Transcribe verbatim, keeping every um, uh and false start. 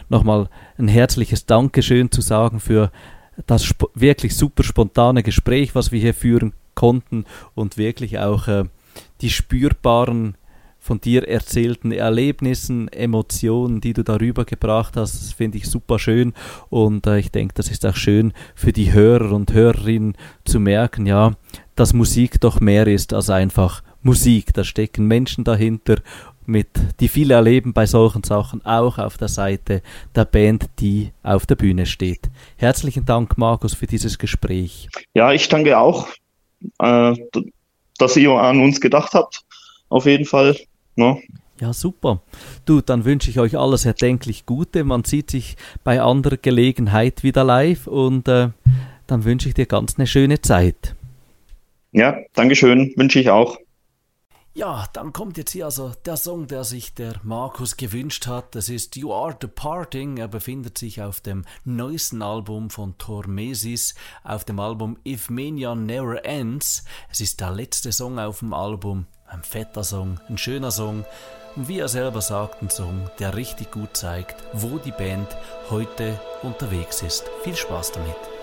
nochmal ein herzliches Dankeschön zu sagen für das sp- wirklich super spontane Gespräch, was wir hier führen konnten und wirklich auch äh, die spürbaren von dir erzählten Erlebnissen, Emotionen, die du darüber gebracht hast. Das finde ich super schön und äh, ich denke, das ist auch schön für die Hörer und Hörerinnen zu merken, ja, dass Musik doch mehr ist als einfach Musik. Da stecken Menschen dahinter, mit, die viel erleben bei solchen Sachen, auch auf der Seite der Band, die auf der Bühne steht. Herzlichen Dank, Markus, für dieses Gespräch. Ja, ich danke auch, äh, dass ihr an uns gedacht habt, auf jeden Fall. No? Ja, super. Du, dann wünsche ich euch alles erdenklich Gute. Man sieht sich bei anderer Gelegenheit wieder live und äh, dann wünsche ich dir ganz eine schöne Zeit. Ja, Dankeschön, wünsche ich auch. Ja, dann kommt jetzt hier also der Song, der sich der Markus gewünscht hat. Das ist You Are Departing. Er befindet sich auf dem neuesten Album von Tormesis, auf dem Album If Mania Never Ends. Es ist der letzte Song auf dem Album. Ein fetter Song, ein schöner Song. Und wie er selber sagt, ein Song, der richtig gut zeigt, wo die Band heute unterwegs ist. Viel Spaß damit.